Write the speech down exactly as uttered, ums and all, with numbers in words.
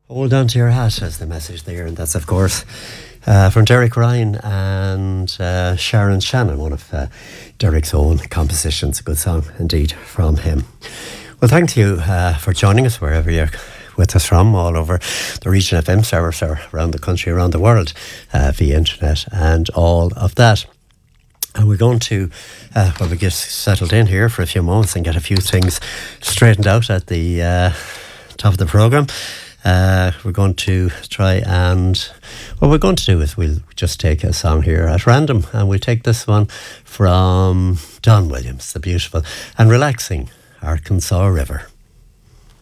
Hold on to your hat as the message there, and that's of course uh, from Derek Ryan and uh, Sharon Shannon, one of uh, Derek's own compositions. A good song indeed from him. Well, thank you uh, for joining us wherever you're with us from, all over the Region F M service or around the country, around the world, uh, via internet and all of that. And we're going to, uh, well, we get settled in here for a few moments and get a few things straightened out at the uh, top of the programme. Uh, we're going to try and, what we're going to do is we'll just take a song here at random, and we'll take this one from Don Williams, the beautiful and relaxing Arkansas River.